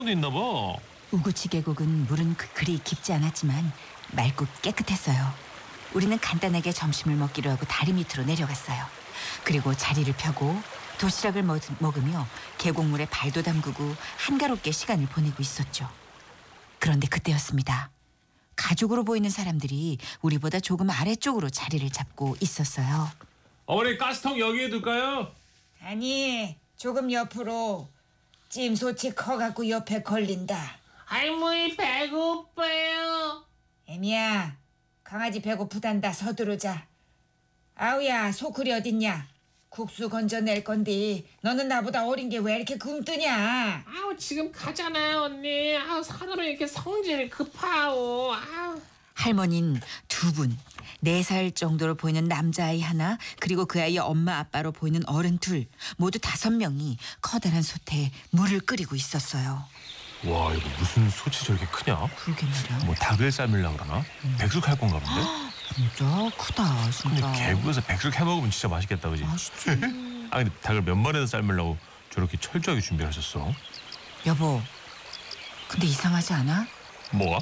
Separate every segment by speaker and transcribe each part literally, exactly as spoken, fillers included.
Speaker 1: 있나 봐.
Speaker 2: 우구치 계곡은 물은 그- 그리 깊지 않았지만 맑고 깨끗했어요. 우리는 간단하게 점심을 먹기로 하고 다리 밑으로 내려갔어요. 그리고 자리를 펴고 도시락을 먹, 먹으며 계곡물에 발도 담그고 한가롭게 시간을 보내고 있었죠. 그런데 그때였습니다. 가족으로 보이는 사람들이 우리보다 조금 아래쪽으로 자리를 잡고 있었어요.
Speaker 1: 어머니 가스통 여기에 둘까요?
Speaker 3: 아니, 조금 옆으로. 찜소치 커갖고 옆에 걸린다.
Speaker 4: 할머니 배고파요.
Speaker 3: 애미야, 강아지 배고프단다. 서두르자. 아우야, 소쿠리 어딨냐? 국수 건져낼 건데 너는 나보다 어린 게 왜 이렇게 굼뜨냐?
Speaker 4: 아우 지금 가잖아요 언니. 아우 사람이 이렇게 성질이 급하오. 아우.
Speaker 2: 할머니는 두 분, 네 살 정도로 보이는 남자아이 하나, 그리고 그 아이의 엄마 아빠로 보이는 어른 둘, 모두 다섯 명이 커다란 솥에 물을 끓이고 있었어요.
Speaker 1: 와, 이거 무슨 소치 저렇게 크냐?
Speaker 2: 그러게 말이야.
Speaker 1: 뭐 닭을 삶으려고 그러나? 백숙 할 건가 본데?
Speaker 2: 진짜 크다,
Speaker 1: 근데
Speaker 2: 진짜.
Speaker 1: 계곡에서 백숙 해 먹으면 진짜 맛있겠다, 그지?
Speaker 2: 맛있지.
Speaker 1: 아, 근데 닭을 몇 마리나 삶으려고 저렇게 철저하게 준비하셨어?
Speaker 2: 여보, 근데 이상하지 않아?
Speaker 1: 뭐가?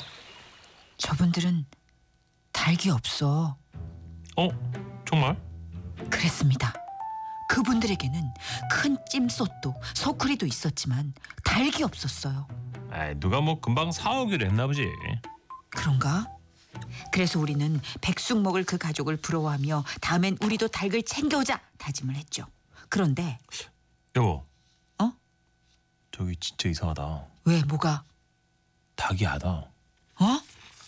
Speaker 2: 저분들은 닭이 없어.
Speaker 1: 어? 정말?
Speaker 2: 그랬습니다. 그분들에게는 큰 찜솥도 소쿠리도 있었지만 닭이 없었어요.
Speaker 1: 아, 누가 뭐 금방 사오기로 했나 보지.
Speaker 2: 그런가? 그래서 우리는 백숙 먹을 그 가족을 부러워하며 다음엔 우리도 닭을 챙겨오자 다짐을 했죠. 그런데
Speaker 1: 여보.
Speaker 2: 어?
Speaker 1: 저기 진짜 이상하다.
Speaker 2: 왜, 뭐가?
Speaker 1: 닭이 하다.
Speaker 2: 어?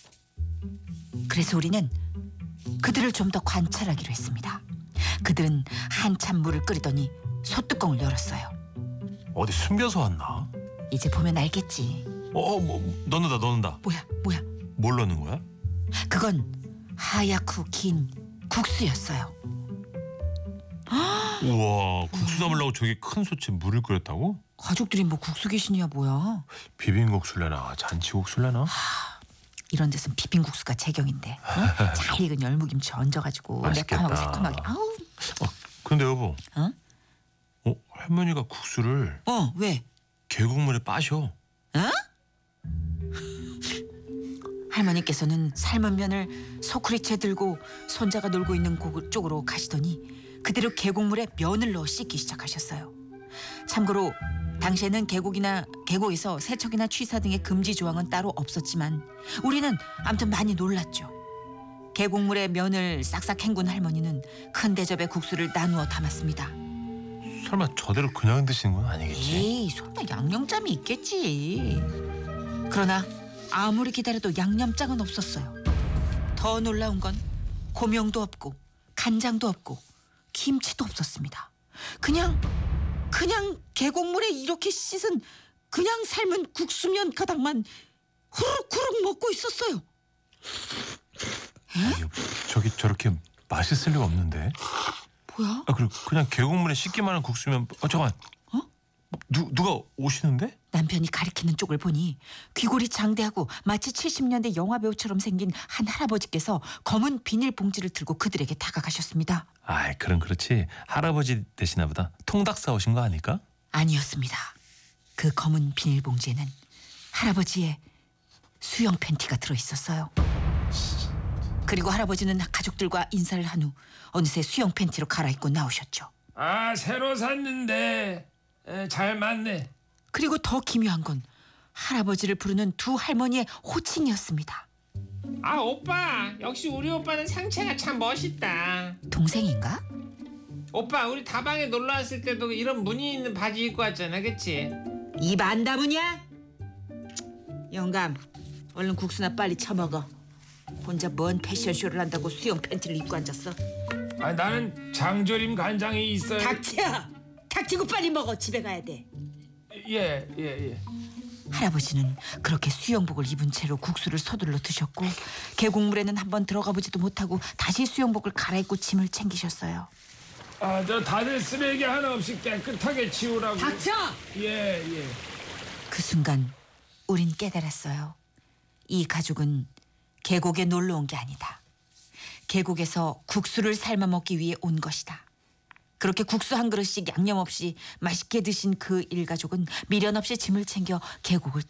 Speaker 2: 그래서 우리는 그들을 좀 더 관찰하기로 했습니다. 그들은 한참 물을 끓이더니 솥뚜껑을 열었어요.
Speaker 1: 어디 숨겨서 왔나?
Speaker 2: 이제 보면 알겠지.
Speaker 1: 어, 뭐 넣는다, 넣는다.
Speaker 2: 뭐야, 뭐야?
Speaker 1: 뭘 넣는 거야?
Speaker 2: 그건 하얗고 긴 국수였어요.
Speaker 1: 우와, 국수 담으려고 저기 큰 솥에 물을 끓였다고?
Speaker 2: 가족들이 뭐 국수 귀신이야 뭐야?
Speaker 1: 비빔국수래나 잔치국수래나?
Speaker 2: 이런 데선 비빔국수가 제격인데. 어? 잘 익은 열무김치 얹어가지고
Speaker 1: 맛있겠다.
Speaker 2: 매콤하고 새콤하게. 아우.
Speaker 1: 어, 근데 여보.
Speaker 2: 어?
Speaker 1: 어, 할머니가 국수를
Speaker 2: 어, 왜?
Speaker 1: 계곡물에 빠셔.
Speaker 2: 할머니께서는 삶은 면을 소쿠리채 들고 손자가 놀고 있는 곳 쪽으로 가시더니 그대로 계곡물에 면을 넣어 씻기 시작하셨어요. 참고로 당시에는 계곡이나 계곡에서 세척이나 취사 등의 금지 조항은 따로 없었지만 우리는 아무튼 많이 놀랐죠. 계곡물에 면을 싹싹 헹군 할머니는 큰 대접에 국수를 나누어 담았습니다.
Speaker 1: 설마 저대로 그냥 드시는 건 아니겠지?
Speaker 2: 에이, 설마 양념장이 있겠지. 그러나 아무리 기다려도 양념장은 없었어요. 더 놀라운 건 고명도 없고 간장도 없고 김치도 없었습니다. 그냥 그냥 계곡물에 이렇게 씻은 그냥 삶은 국수면 가닥만 후룩후룩 먹고 있었어요.
Speaker 1: 아니, 저기 저렇게 맛있을 리가 없는데.
Speaker 2: 뭐야?
Speaker 1: 아, 그리고 그냥 계곡물에 씻기만 한 국수면 어, 잠깐.
Speaker 2: 어?
Speaker 1: 누 누가 오시는데?
Speaker 2: 남편이 가리키는 쪽을 보니 귀골이 장대하고 마치 칠십 년대 영화배우처럼 생긴 한 할아버지께서 검은 비닐봉지를 들고 그들에게 다가가셨습니다.
Speaker 1: 아이, 그럼 그렇지. 할아버지 되시나 보다. 통닭 사오신 거 아닐까?
Speaker 2: 아니었습니다. 그 검은 비닐봉지에는 할아버지의 수영 팬티가 들어있었어요. 그리고 할아버지는 가족들과 인사를 한 후 어느새 수영 팬티로 갈아입고 나오셨죠.
Speaker 4: 아 새로 샀는데 에, 잘 맞네.
Speaker 2: 그리고 더 기묘한 건 할아버지를 부르는 두 할머니의 호칭이었습니다.
Speaker 4: 아 오빠 역시 우리 오빠는 상체가 참 멋있다.
Speaker 2: 동생인가?
Speaker 4: 오빠 우리 다방에 놀러 왔을 때도 이런 무늬 있는 바지 입고 왔잖아, 그치?
Speaker 2: 입 안 다무냐? 영감, 얼른 국수나 빨리 처먹어. 혼자 뭔 패션쇼를 한다고 수영 팬티를 입고 앉았어.
Speaker 4: 아 나는 장조림 간장이 있어요.
Speaker 2: 닥쳐! 닥치고 빨리 먹어. 집에 가야 돼.
Speaker 4: 예예 예, 예.
Speaker 2: 할아버지는 그렇게 수영복을 입은 채로 국수를 서둘러 드셨고 계곡물에는 한번 들어가 보지도 못하고 다시 수영복을 갈아입고 짐을 챙기셨어요.
Speaker 4: 아 저 다들 쓰레기 하나 없이 깨끗하게 치우라고.
Speaker 2: 닥쳐!
Speaker 4: 예 예.
Speaker 2: 그 순간 우린 깨달았어요. 이 가족은 계곡에 놀러 온 게 아니다. 계곡에서 국수를 삶아 먹기 위해 온 것이다. 그렇게 국수 한 그릇씩 양념 없이 맛있게 드신 그 일가족은 미련 없이 짐을 챙겨 계곡을